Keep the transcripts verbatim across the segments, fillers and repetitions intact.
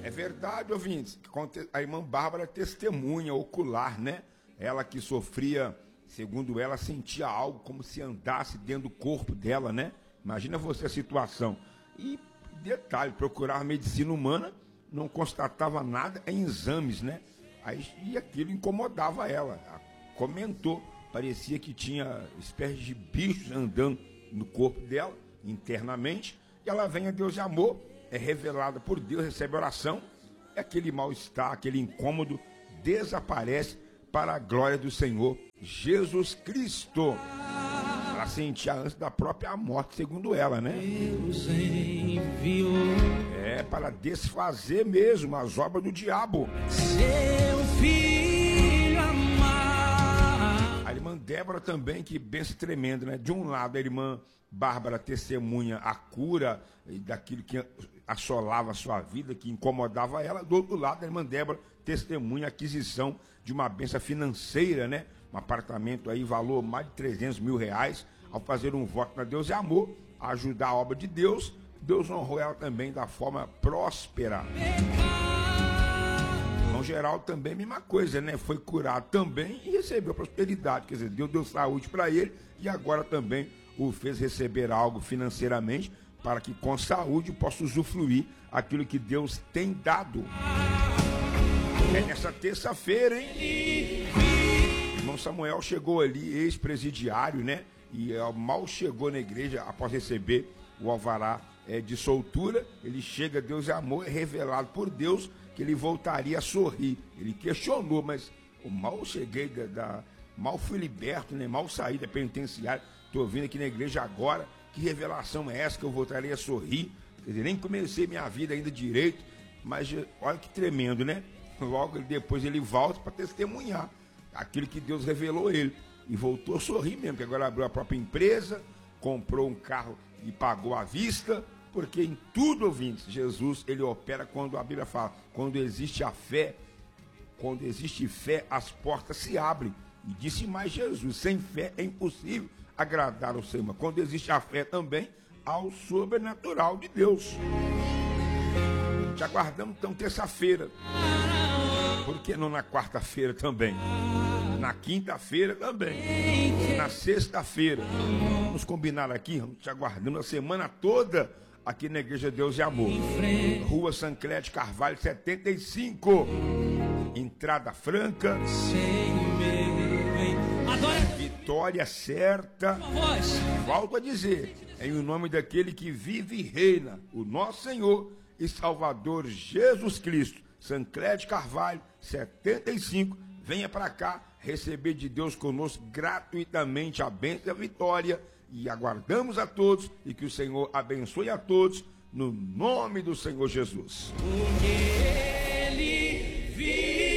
É verdade, ouvintes. A irmã Bárbara testemunha ocular, né? Ela que sofria, segundo ela, sentia algo como se andasse dentro do corpo dela, né? Imagina você a situação. E detalhe, procurar medicina humana, não constatava nada em exames, né? Aí, e aquilo incomodava ela. Ela comentou, parecia que tinha espécie de bichos andando no corpo dela, internamente. E ela vem a Deus de amor, é revelada por Deus, recebe oração, e aquele mal-estar, aquele incômodo desaparece para a glória do Senhor Jesus Cristo. Ela sentia antes da própria morte, segundo ela, né? Deus enviou É para desfazer mesmo as obras do diabo. seu filho amado. A irmã Débora também, que benção tremenda, né? De um lado, a irmã Bárbara testemunha a cura daquilo que assolava a sua vida, que incomodava ela. Do outro lado, a irmã Débora testemunha a aquisição de uma benção financeira, né? Um apartamento aí, valor mais de trezentos mil reais, ao fazer um voto para Deus e amor, a ajudar a obra de Deus. Deus honrou ela também da forma próspera. Irmão Geraldo também, mesma coisa, né? Foi curado também e recebeu prosperidade. Quer dizer, Deus deu saúde para ele e agora também o fez receber algo financeiramente para que com saúde possa usufruir aquilo que Deus tem dado. É nessa terça-feira, hein? Irmão Samuel chegou ali, ex-presidiário, né? E mal chegou na igreja após receber o alvará é, de soltura. Ele chega, Deus é amor, é revelado por Deus que ele voltaria a sorrir. Ele questionou, mas o mal cheguei da, da mal fui liberto, né? Mal saí da penitenciária. Estou vindo aqui na igreja agora. Que revelação é essa que eu voltaria a sorrir? Quer dizer, nem comecei minha vida ainda direito, mas olha que tremendo, né? Logo depois ele volta para testemunhar aquilo que Deus revelou a ele. E voltou a sorrir mesmo, porque agora abriu a própria empresa, comprou um carro e pagou à vista, porque em tudo, ouvintes, Jesus, ele opera quando a Bíblia fala, quando existe a fé, quando existe fé, as portas se abrem. E disse mais Jesus, sem fé é impossível agradar ao Senhor. Quando existe a fé também, ao sobrenatural de Deus. Te aguardamos então terça-feira. Por que não na quarta-feira também? Na quinta-feira também. Na sexta-feira. Vamos combinar aqui, vamos te aguardando a semana toda aqui na Igreja Deus e Amor. Rua Sanclete Carvalho setenta e cinco. Entrada franca. Vitória certa. Volto a dizer, em o nome daquele que vive e reina, o nosso Senhor e Salvador Jesus Cristo. Sanclete Carvalho setenta e cinco. Venha para cá receber de Deus conosco gratuitamente a bênção e a vitória. E aguardamos a todos e que o Senhor abençoe a todos no nome do Senhor Jesus. Porque Ele vive,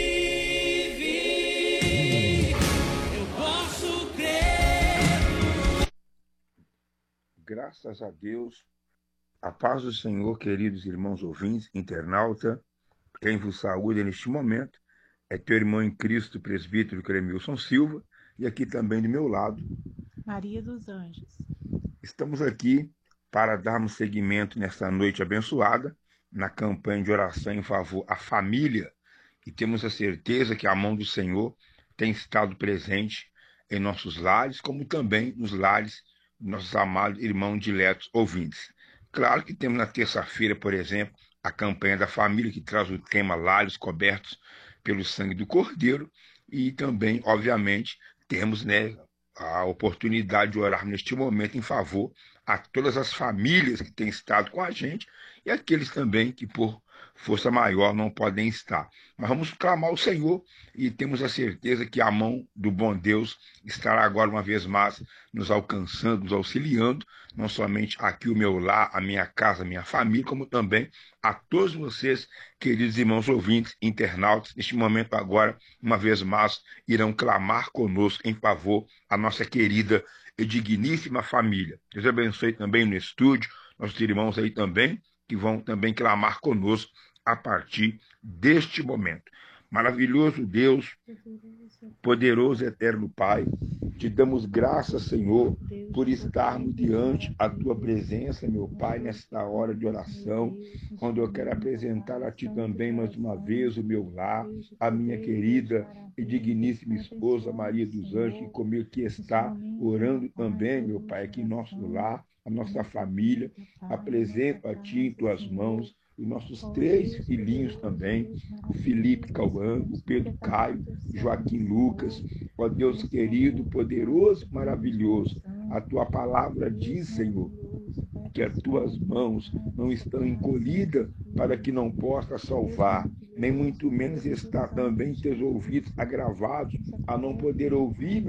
eu posso crer. Graças a Deus, a paz do Senhor, queridos irmãos ouvintes, internauta, quem vos saúda neste momento é teu irmão em Cristo, presbítero Cremilson Silva, e aqui também do meu lado, Maria dos Anjos. Estamos aqui para darmos seguimento nesta noite abençoada, na campanha de oração em favor à família, e temos a certeza que a mão do Senhor tem estado presente em nossos lares, como também nos lares dos nossos amados irmãos diletos ouvintes. Claro que temos na terça-feira, por exemplo, a campanha da família, que traz o tema Lares Cobertos pelo Sangue do Cordeiro, e também, obviamente, temos, né, a oportunidade de orar neste momento em favor a todas as famílias que têm estado com a gente e aqueles também que por força maior não podem estar. Mas vamos clamar ao Senhor e temos a certeza que a mão do bom Deus estará agora uma vez mais nos alcançando, nos auxiliando, não somente aqui o meu lar, a minha casa, a minha família, como também a todos vocês, queridos irmãos ouvintes, internautas, neste momento agora, uma vez mais, irão clamar conosco em favor a nossa querida e digníssima família. Deus abençoe também no estúdio, nossos irmãos aí também, que vão também clamar conosco a partir deste momento. Maravilhoso Deus, poderoso eterno Pai, Te damos graças, Senhor, por estarmos diante a tua presença, meu Pai, nesta hora de oração, onde eu quero apresentar a Ti também, mais uma vez, o meu lar, a minha querida e digníssima esposa, Maria dos Anjos, que comigo aqui está, orando também, meu Pai, aqui em nosso lar, a nossa família. Apresento a Ti em Tuas mãos os nossos três filhinhos também, o Felipe Cauã, o Pedro Caio, Joaquim Lucas. Ó Deus querido, poderoso, maravilhoso, a Tua palavra diz, Senhor, que as Tuas mãos não estão encolhidas para que não possa salvar, nem muito menos está também Teus ouvidos agravados a não poder ouvir,